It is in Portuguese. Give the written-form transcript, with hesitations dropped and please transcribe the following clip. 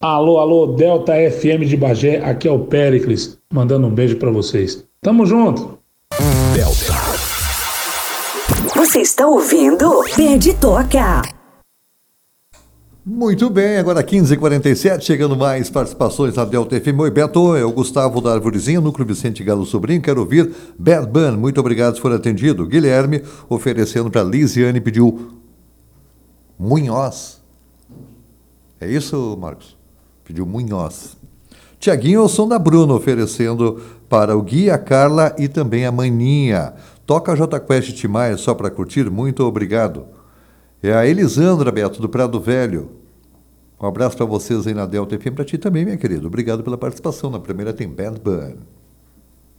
Alô, alô, Delta FM de Bagé, aqui é o Péricles, mandando um beijo pra vocês. Tamo junto! Delta. Você está ouvindo? Pede Toca. Muito bem, agora 15h47, chegando mais participações na Delta FM. Oi, Beto, é o Gustavo da Arvorezinha, Núcleo Vicente Galo Sobrinho, quero ouvir Bad Bunny, muito obrigado se for atendido. Guilherme, oferecendo para Lisiane, pediu Munhoz. É isso, Marcos? Pediu Munhoz. Tiaguinho é o som da Bruna, oferecendo para o Gui, a Carla e também a Maninha. Toca a J Quest Timaya só para curtir, muito obrigado. É a Elisandra, Beto, do Prado Velho. Um abraço para vocês aí na Delta FM, para ti também, minha querida. Obrigado pela participação. Na primeira tem Bad Bunny.